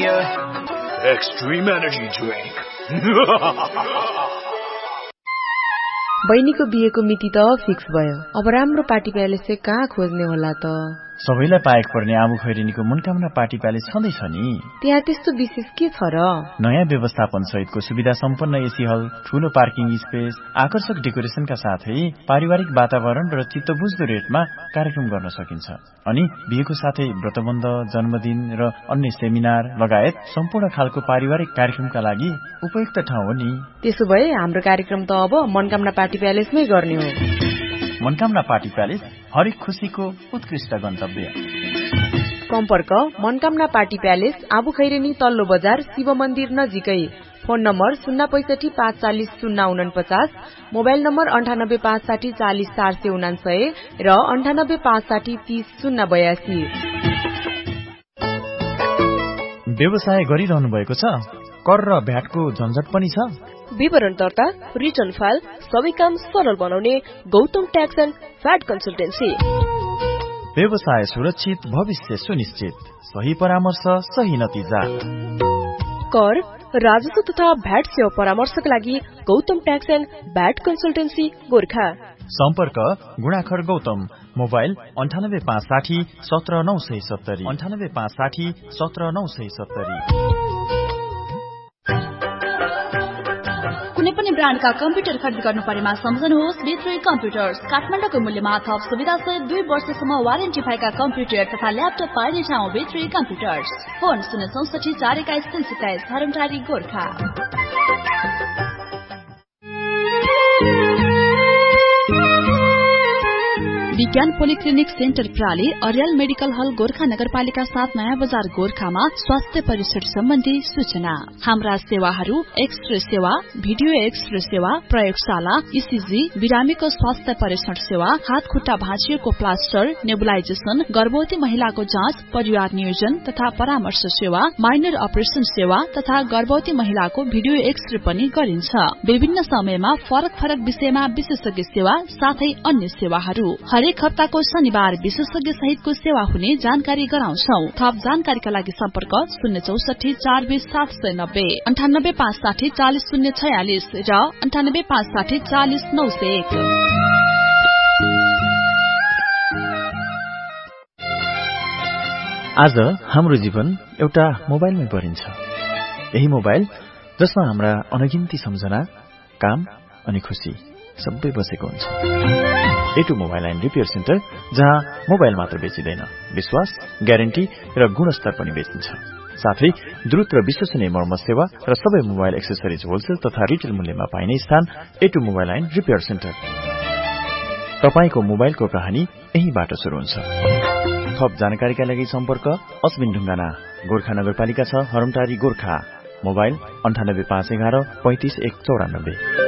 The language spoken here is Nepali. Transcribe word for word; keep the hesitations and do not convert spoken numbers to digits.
Premier Extreme Energy Drink. बहिनीको बिहेको मिति त फिक्स भयो। अब राम्रो पार्टी प्यालेस चाहिँ कहाँ खोज्ने होला त? सबैलाई पाएको पर्ने आबु खैरेनीको मनकामना पार्टी प्यालेस छँदैछ नि। त्यहाँ त्यस्तो विशेष के छ र? नयाँ व्यवस्थापन सहितको सुविधा सम्पन्न एसी हल, ठूलो पार्किङ स्पेस, आकर्षक डेकोरेसनका साथै पारिवारिक वातावरण र चित्तबुझ्दो रेटमा कार्यक्रम गर्न सकिन्छ। अनि बिहेको साथै व्रतबन्ध, जन्मदिन र अन्य सेमिनार लगायत सम्पूर्ण खालको पारिवारिक कार्यक्रमका लागि उपयुक्त ठाउँ हो नि। त्यसो भए हाम्रो कार्यक्रम त अब मनकामना पार्टी प्यालेसमै गर्ने हो। मनकामना पार्टी प्यालेस हरेक खुशीको उत्कृष्ट गन्तव्य। सम्पर्क मनकामना पार्टी प्यालेस, आबु खैरेनी तल्लो बजार, शिव मन्दिर नजिकै। फोन नम्बर शून्य पैसठी पाँच चालिस शून्य उनपचास, मोबाइल नम्बर अन्ठानब्बे पाँच साठी चालिस चार सय उनासय र अन्ठानब्बे पाँच साठी तीस शून्य बयासी। व्यवसाय गरिरहनु भएको छ? कर र भ्याटको झन्झट पनि छ? विवरण दर्ता, रिटर्न फाइल सबै काम सरल बनाउने Gautam tax and VAT consultancy. व्यवसाय सुरक्षित, भविष्य सुनिश्चित, सही परामर्श, सही नतिजा। कर, राजस्व तथा भ्याट सेवा परामर्शका लागि Gautam tax and VAT consultancy Gorkha. सम्पर्क गुणाखर गौतम, मोबाइल अन्ठानब्बे पाँच साठी सत्र नौ सय सत्तरी, अन्ठानब्बे पाँच साठी सत्र नौ सय सत्तरी। कुनै पनि ब्रान्डका कम्प्युटर खरिद गर्नु परेमा सम्झनुहोस् भित्री कम्प्युटर्स। काठमाडौँको मूल्यमा थप सुविधा सहित दुई वर्षसम्म वारेन्टी भएका कम्प्युटर तथा ल्यापटप पाइने ठाउँ भित्री कम्प्युटर्स। फोन शून्य चौसठी चार एक्काइस तीन सत्ताइस, धरमटारी गोर्खा। विज्ञान पोलिक्लिनिक सेन्टर प्राली, अर्याल मेडिकल हल गोर्खा नगरपालिका साथ नयाँ बजार गोर्खामा स्वास्थ्य परीक्षण सम्बन्धी सूचना। हाम्रा सेवाहरू एक्सरे सेवा, भिडियो एक्सरे सेवा, प्रयोगशाला, इसिजी, बिरामीको स्वास्थ्य परीक्षण सेवा, हात खुट्टा भाँचिएको प्लास्टर, नेबुलाइजेसन, गर्भवती महिलाको जाँच, परिवार नियोजन तथा परामर्श सेवा, माइनर अपरेसन सेवा तथा गर्भवती महिलाको भिडियो एक्सरे पनि गरिन्छ। विभिन्न समयमा फरक फरक विषयमा विशेषज्ञ सेवा साथै अन्य सेवाहरू। हरेक हप्ताको शनिबार विशेषज्ञ सहितको सेवा हुने जानकारी गराउँछौ। थप जानकारीका लागि सम्पर्क शून्य चौसठी चार बीस सात सय नब्बे, अन्ठानब्बे पाँच साठी चालिस शून्य छयालिस र अन्ठानब्बे पाँच साठी चालिस नौ सय एक। आज हाम्रो जीवन एउटा मोबाइलमै परिन्छ। यही मोबाइल जसमा हाम्रा अनगिन्ती सम्झना, काम अनि खुशी सबै बसेको हुन्छ। एटु मोबाइल एन्ड रिपेयर सेन्टर, जहाँ मोबाइल मात्र बेचिँदैन, विश्वास, ग्यारेन्टी र गुणस्तर पनि बेचिन्छ। साथै द्रुत र विश्वसनीय मर्मत सेवा र सबै मोबाइल एक्सेसरिज होलसेल तथा रिटेल मूल्यमा पाइने स्थान एटु मोबाइल एन्ड रिपेयर सेन्टर। तपाईको मोबाइलको कहानी यहीबाट सुरु हुन्छ। थप जानकारीका लागि सम्पर्क अस्मिन ढुङ्गाना, गोर्खा नगरपालिका छ, हरमटारी गोर्खा। मोबाइल अन्ठानब्बे पाँच एघार पैंतिस एक चौरानब्बे।